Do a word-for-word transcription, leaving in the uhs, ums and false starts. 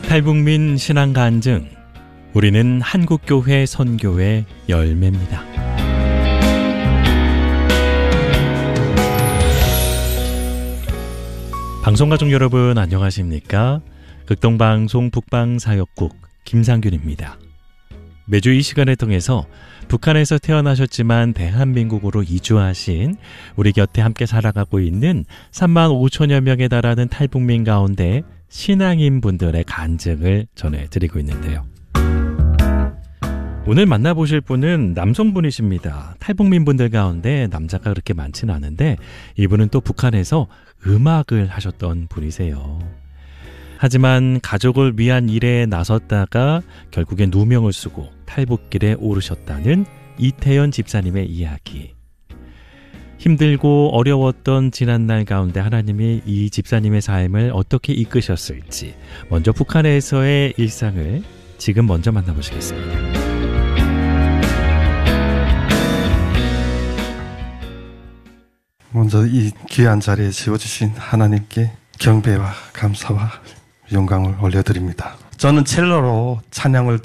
탈북민 신앙 간증. 우리는 한국교회 선교의 열매입니다. 방송가족 여러분 안녕하십니까? 극동방송 북방사역국 김상균입니다. 매주 이 시간을 통해서 북한에서 태어나셨지만 대한민국으로 이주하신 우리 곁에 함께 살아가고 있는 삼만 오천여 명에 달하는 탈북민 가운데 신앙인 분들의 간증을 전해드리고 있는데요. 오늘 만나보실 분은 남성분이십니다. 탈북민 분들 가운데 남자가 그렇게 많지는 않은데 이분은 또 북한에서 음악을 하셨던 분이세요. 하지만 가족을 위한 일에 나섰다가 결국엔 누명을 쓰고 탈북길에 오르셨다는 이태연 집사님의 이야기. 힘들고 어려웠던 지난날 가운데 하나님이 이 집사님의 삶을 어떻게 이끄셨을지 먼저 북한에서의 일상을 지금 먼저 만나보시겠습니다. 먼저 이 귀한 자리에 지어주신 하나님께 경배와 감사와 영광을 올려드립니다. 저는 첼로로 찬양을